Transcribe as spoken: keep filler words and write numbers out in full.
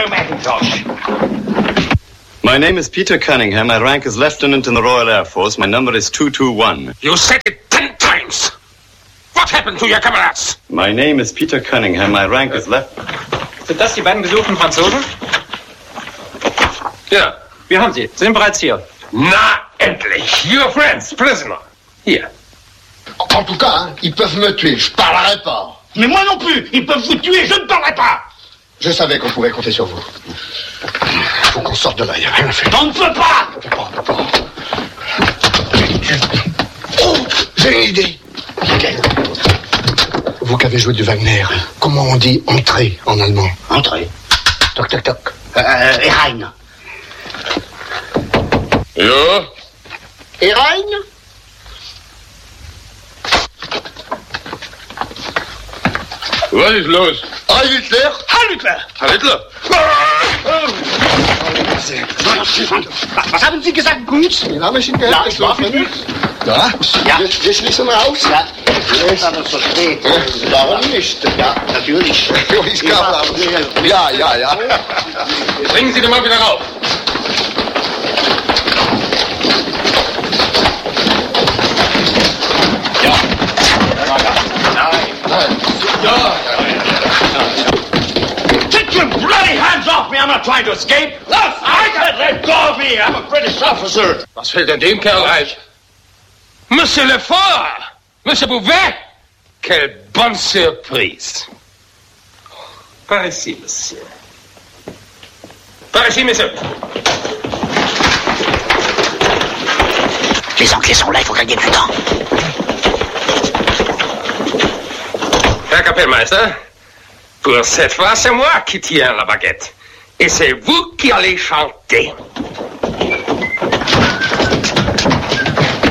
Joe McIntosh. My name is Peter Cunningham. My rank is lieutenant in the Royal Air Force. My number is two two one. You said it ten times. What happened to your comrades? My name is Peter Cunningham. My rank is left... Sind das die beiden gesuchten Franzosen? Ja. Wir haben sie. Sie sind bereits hier. Na, endlich. Your friends, prisoner. Hier. En tout cas, hein, ils peuvent me tuer. Je parlerai pas. Mais moi non plus. Ils peuvent vous tuer. Je ne parlerai pas. Je savais qu'on pouvait compter sur vous. Faut qu'on sorte de là, il n'y a rien à faire. On ne peut pas. On peut pas, on peut pas. Oh, j'ai une idée. Laquelle? Vous qui avez joué du Wagner, comment on dit entrer en allemand? Entrez. Toc, toc, toc. Euh, Herein. Ja? Herein? Was ist los? Heil Hitler! Heil Hitler! Herr Hitler? Was haben Sie gesagt, Kunz? Mein Name ist in Geld geschlafen. Ja? Ja. Wir, wir schließen mal aus. Ja, ich habe das versteht. Warum nicht? Ja, natürlich. Ich glaube, ja, ja, ja. Bringen Sie den Mann wieder rauf. Ja. Nein. Nein. Ja. Take your bloody hands off me! I'm not trying to escape! Look, I can't let go of me! I'm a British officer! Was fällt denn dem Kerl ein? Monsieur Lefort! Monsieur Bouvet! Quelle bonne surprise! Par ici, monsieur. Par ici, monsieur. Les Anglais sont là, il faut gagner du temps. Herr Kapellmeister, pour cette fois, c'est moi qui tiens la baguette. Et c'est vous qui allez chanter.